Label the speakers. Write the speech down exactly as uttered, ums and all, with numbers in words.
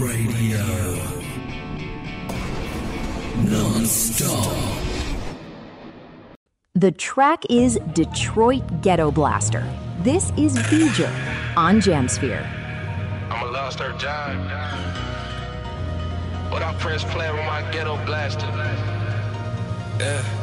Speaker 1: Radio. Non-stop.
Speaker 2: The track is Detroit Ghetto Blaster. This is Beeger on Jamsphere.
Speaker 3: I'm a lost her job, but I press play with my ghetto blaster. Yeah.